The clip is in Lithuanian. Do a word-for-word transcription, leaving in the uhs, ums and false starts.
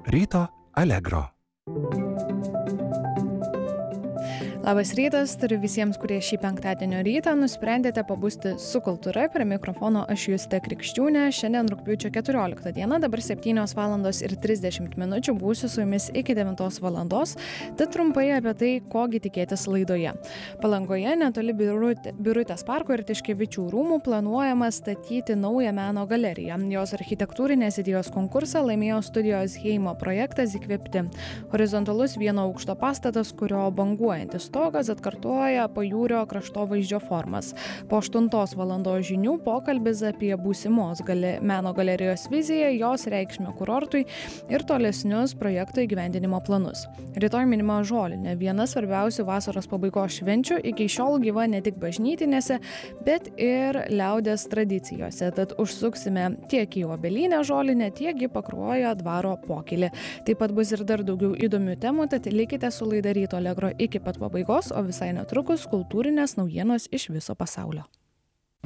Ryto Allegro. Labas rytas, turiu visiems, kurie šį penktadienio rytą nusprendėte pabusti su kultūra. Prie mikrofono aš Justė Krikščiūnė. Šiandien rugpjūčio keturioliktą dieną, dabar septynios valandos ir trisdešimt minučių, būsiu su jumis iki devintos valandos. Tad trumpai apie tai, kogi tikėtis laidoje. Palangoje, netoli Birutė, Birutės parko ir Tiškevičių rūmų, planuojama statyti naują meno galeriją. Jos architektūrinės idėjos konkursą laimėjo studijos Heimo projektas Įkvėpti. Horizontalus vieno aukšto pastatas, kurio banguojantis stogas atkartoja pajūrio kraštovaizdžio formas. Po aštuntos valandos žinių pokalbis apie būsimos gali, meno galerijos viziją, jos reikšmę kurortui ir tolesnius projekto įgyvendinimo planus. Rytoj minima žolinė, viena svarbiausių vasaros pabaigos švenčių, iki šiol gyva ne tik bažnytinėse, bet ir liaudies tradicijose. Tad užsuksime tiek į Obelynę žolinę, tiek į Pakruojo dvaro pokylį. Taip pat bus ir dar daugiau įdomių temų, tad likite su laida Ryto Allegro iki pat pabaigos, o visai netrukus kultūrinės naujienos iš viso pasaulio.